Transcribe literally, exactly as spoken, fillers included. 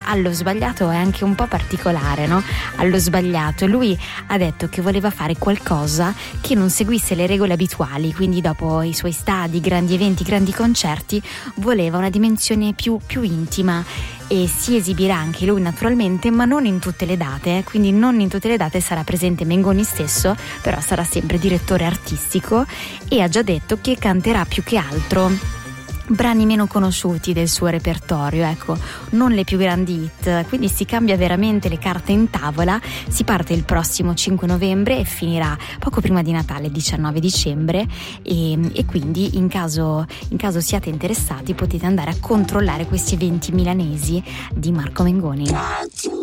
allo sbagliato è anche un po' particolare, no? Allo sbagliato. Lui ha detto che voleva fare qualcosa che non seguisse le regole abituali, quindi dopo i suoi stadi, grandi eventi, grandi concerti, voleva una dimensione più, più intima, e si esibirà anche lui naturalmente, ma non in tutte le date, quindi non in tutte le date sarà presente Mengoni stesso, però sarà sempre direttore artistico, e ha già detto che canterà più che altro brani meno conosciuti del suo repertorio, ecco, non le più grandi hit, quindi si cambia veramente le carte in tavola. Si parte il prossimo cinque novembre e finirà poco prima di Natale, diciannove dicembre, e, e quindi in caso, in caso siate interessati potete andare a controllare questi eventi milanesi di Marco Mengoni.